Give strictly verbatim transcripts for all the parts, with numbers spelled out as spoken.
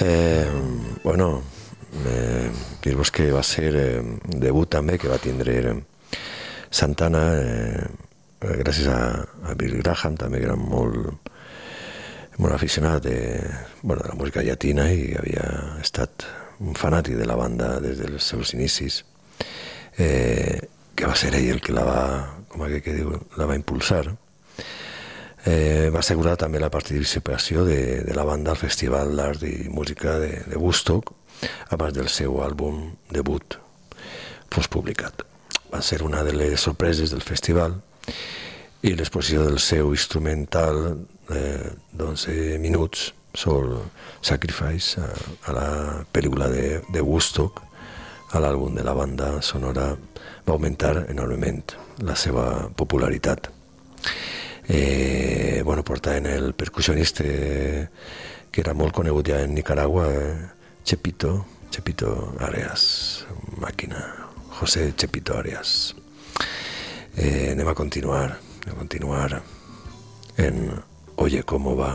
Eh, bueno, eh, dir-vos que va ser eh, debut també que va tindre eh, Santana, eh, gràcies a, a Bill Graham també, que era molt, molt aficionat de, bueno, de la música llatina i havia estat un fanàtic de la banda des dels seus inicis, eh, que va ser ell el que la va, com aquell que diu, la va impulsar. Eh, va assegurar també la participació de, de la banda al Festival d'Art i Música de, de Woodstock abans del seu àlbum debut fos publicat. Va ser una de les sorpreses del festival i l'exposició del seu instrumental eh, d'onze minuts, Soul Sacrifice, a, a la pel·lícula de, de Woodstock, a l'àlbum de la banda sonora, va augmentar enormement la seva popularitat. Eh, bueno, portaven el percussionista eh, que era molt conegut ja en Nicaragua, eh, Chepito, Chepito Arias, màquina, José Chepito Arias. Eh, anem a continuar, anem a continuar en Oye Cómo Va,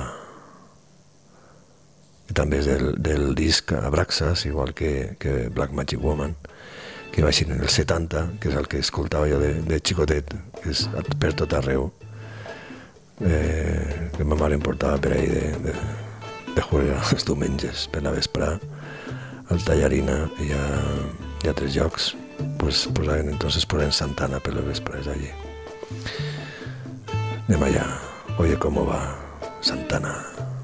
que també és del, del disc Abraxas, igual que, que Black Magic Woman, que va així en el setanta, que és el que escoltava jo de, de xicotet, que és per tot arreu. Eh, que ma mare em portava per ahí de, de, de jugar els diumenges per la vesprà al Tallarina i a, i a tres llocs, pues posaven, entonces posaven Santana per les vesprades allí. Anem allà. Oye cómo va Santana.